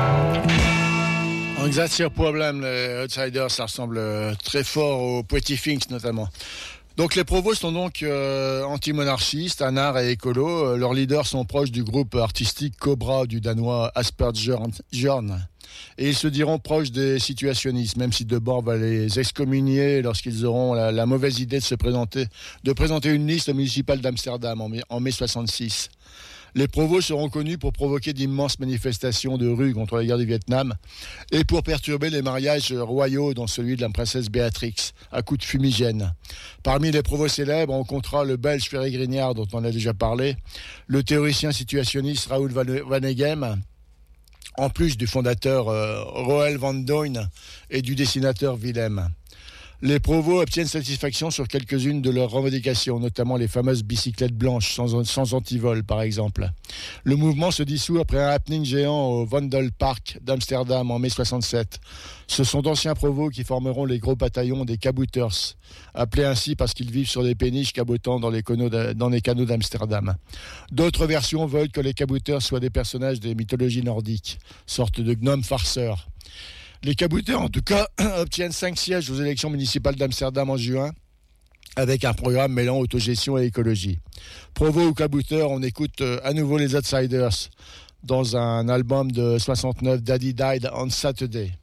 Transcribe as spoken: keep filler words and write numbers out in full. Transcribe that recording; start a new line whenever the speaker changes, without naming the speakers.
Exact, c'est le problème. Les Outsiders, ça ressemble très fort aux Pretty Things notamment. Donc les Provos sont donc euh, anti-monarchistes, anards et écolos. Leurs leaders sont proches du groupe artistique Cobra du danois Aspergerjørn. Et ils se diront proches des situationnistes, même si Debord va les excommunier lorsqu'ils auront la, la mauvaise idée de se présenter, de présenter une liste au municipal d'Amsterdam en mai, en mai soixante-six. Les Provos seront connus pour provoquer d'immenses manifestations de rue contre la guerre du Vietnam et pour perturber les mariages royaux, dont celui de la princesse Béatrix, à coups de fumigène. Parmi les Provos célèbres, on comptera le Belge Ferry Grignard, dont on a déjà parlé, le théoricien situationniste Raoul Vaneigem, en plus du fondateur euh, Roel van Duyn et du dessinateur Willem. Les Provos obtiennent satisfaction sur quelques-unes de leurs revendications, notamment les fameuses bicyclettes blanches sans, sans antivol, par exemple. Le mouvement se dissout après un happening géant au Vondelpark d'Amsterdam en mai soixante-sept. Ce sont d'anciens Provos qui formeront les gros bataillons des kabouters, appelés ainsi parce qu'ils vivent sur des péniches cabotant dans les, dans les canaux d'Amsterdam. D'autres versions veulent que les kabouters soient des personnages des mythologies nordiques, sorte de gnomes farceurs. Les kabouters, en tout cas, obtiennent cinq sièges aux élections municipales d'Amsterdam en juin, avec un programme mêlant autogestion et écologie. Provo ou kabouter, on écoute à nouveau les Outsiders dans un album de soixante-neuf, Daddy Died on Saturday.